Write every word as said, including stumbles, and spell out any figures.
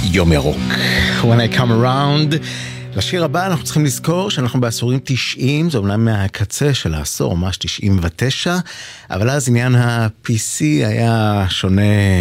יום ירוק. When I come around. לשיר הבא אנחנו צריכים לזכור שאנחנו בעשורים תשעים, זה אומנם מהקצה של העשור, ממש תשעים ותשע, אבל אז עניין ה-פי סי היה שונה